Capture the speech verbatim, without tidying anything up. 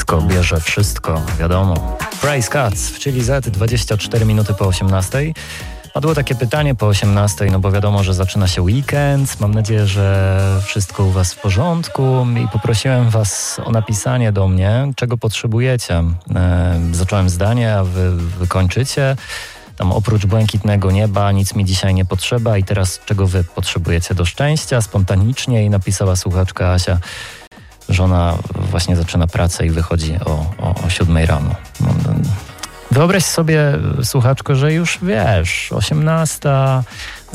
Disco bierze wszystko, wiadomo. Price Cuts w Chili Z, dwadzieścia cztery minuty po osiemnastej. Padło takie pytanie po osiemnastej, no bo wiadomo, że zaczyna się weekend. Mam nadzieję, że wszystko u was w porządku i poprosiłem was o napisanie do mnie, czego potrzebujecie. E, zacząłem zdanie, a wy wykończycie. Tam oprócz błękitnego nieba nic mi dzisiaj nie potrzeba i teraz czego wy potrzebujecie do szczęścia? Spontanicznie i napisała słuchaczka Asia, że ona właśnie zaczyna pracę i wychodzi o, o, o siódmej rano. No, wyobraź sobie, słuchaczko, że już wiesz, osiemnasta,